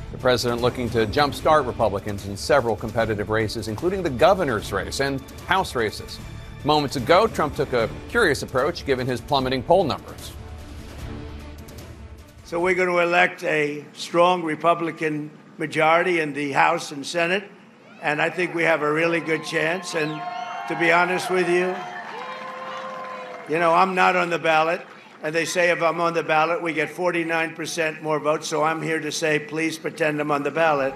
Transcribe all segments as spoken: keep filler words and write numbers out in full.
The president looking to jumpstart Republicans in several competitive races, including the governor's race and House races. Moments ago, Trump took a curious approach given his plummeting poll numbers. So we're going to elect a strong Republican majority in the House and Senate, and I think we have a really good chance. And to be honest with you, you know, I'm not on the ballot, and they say if I'm on the ballot, we get forty-nine percent more votes, so I'm here to say, please pretend I'm on the ballot.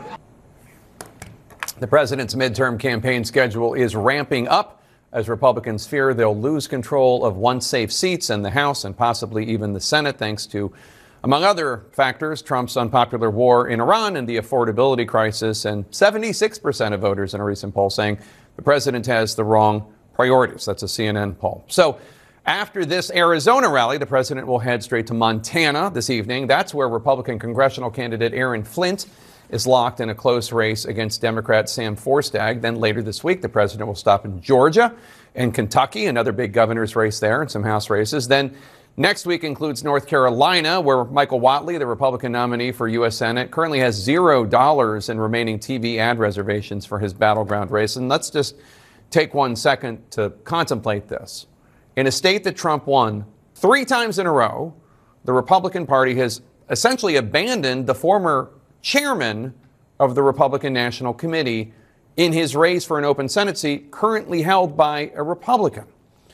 The president's midterm campaign schedule is ramping up as Republicans fear they'll lose control of once safe seats in the House and possibly even the Senate, thanks to, among other factors, Trump's unpopular war in Iran and the affordability crisis, and seventy-six percent of voters in a recent poll saying the president has the wrong priorities. That's a C N N poll. So after this Arizona rally, the president will head straight to Montana this evening. That's where Republican congressional candidate Aaron Flint is locked in a close race against Democrat Sam Forstag. Then later this week, the president will stop in Georgia and Kentucky, another big governor's race there, and some House races. Then next week includes North Carolina, where Michael Whatley, the Republican nominee for U S Senate, currently has zero dollars in remaining T V ad reservations for his battleground race. And let's just take one second to contemplate this. In a state that Trump won three times in a row, the Republican Party has essentially abandoned the former chairman of the Republican National Committee in his race for an open Senate seat currently held by a Republican.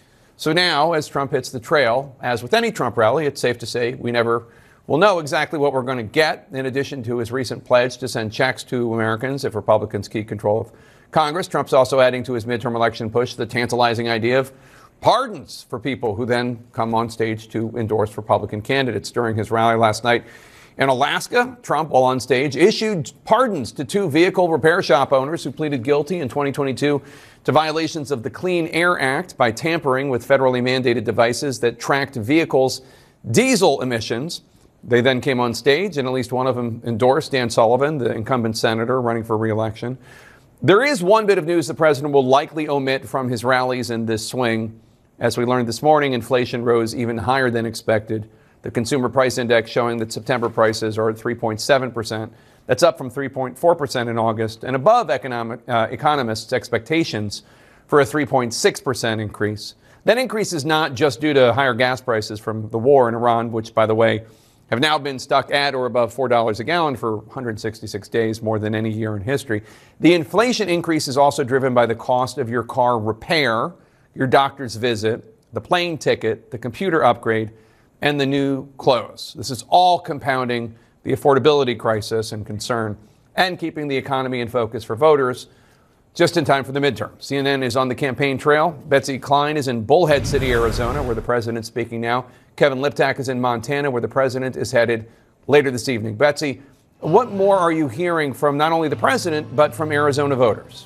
So now, as Trump hits the trail, as with any Trump rally, it's safe to say we never will know exactly what we're going to get, in addition to his recent pledge to send checks to Americans if Republicans keep control of Congress. Trump's also adding to his midterm election push the tantalizing idea of pardons for people who then come on stage to endorse Republican candidates. During his rally last night in Alaska, Trump, while on stage, issued pardons to two vehicle repair shop owners who pleaded guilty in twenty twenty-two to violations of the Clean Air Act by tampering with federally mandated devices that tracked vehicles' diesel emissions. They then came on stage, and at least one of them endorsed Dan Sullivan, the incumbent senator running for re-election. There is one bit of news the president will likely omit from his rallies in this swing. As we learned this morning, inflation rose even higher than expected. The Consumer Price Index showing that September prices are at three point seven percent. That's up from three point four percent in August and above economic, uh, economists' expectations for a three point six percent increase. That increase is not just due to higher gas prices from the war in Iran, which, by the way, have now been stuck at or above four dollars a gallon for one hundred sixty-six days, more than any year in history. The inflation increase is also driven by the cost of your car repair, your doctor's visit, the plane ticket, the computer upgrade, and the new clothes. This is all compounding the affordability crisis and concern and keeping the economy in focus for voters just in time for the midterm. C N N is on the campaign trail. Betsy Klein is in Bullhead City, Arizona, where the president's speaking now. Kevin Liptak is in Montana, where the president is headed later this evening. Betsy, what more are you hearing from not only the president, but from Arizona voters?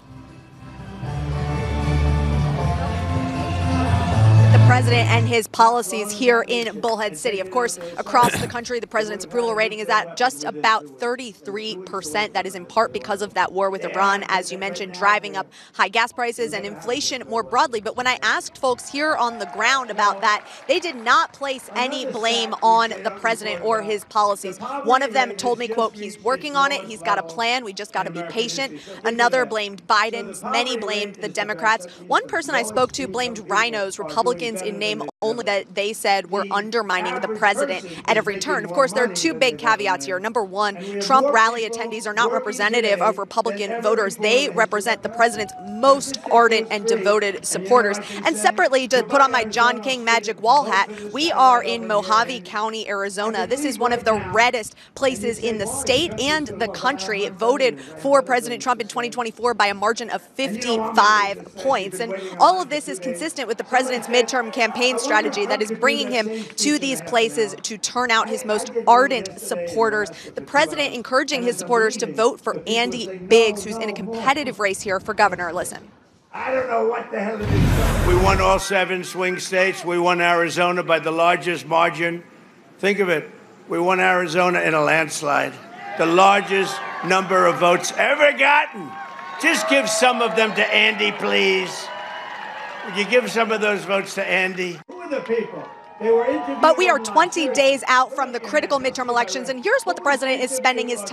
President and his policies here in Bullhead City. Of course, across the country, the president's approval rating is at just about thirty-three percent. That is in part because of that war with Iran, as you mentioned, driving up high gas prices and inflation more broadly. But when I asked folks here on the ground about that, they did not place any blame on the president or his policies. One of them told me, quote, he's working on it. He's got a plan. We just got to be patient. Another blamed Biden. Many blamed the Democrats. One person I spoke to blamed rhinos, Republicans in name only, that they said were undermining the president at every turn. Of course, there are two big caveats here. Number one, Trump rally attendees are not representative of Republican voters. They represent the president's most ardent and devoted supporters. And separately, to put on my John King magic wall hat, we are in Mojave County, Arizona. This is one of the reddest places in the state and the country. It voted for President Trump in twenty twenty-four by a margin of fifty-five points. And all of this is consistent with the president's midterm campaign strategy that is bringing him to these places to turn out his most ardent supporters. The president encouraging his supporters to vote for Andy Biggs, who's in a competitive race here for governor. Listen. I don't know what the hell it is. We won all seven swing states. We won Arizona by the largest margin. Think of it. We won Arizona in a landslide. The largest number of votes ever gotten. Just give some of them to Andy, please. Would you give some of those votes to Andy? Who are the people? They were But we are twenty days out from the critical midterm elections, and here's what the president is spending his time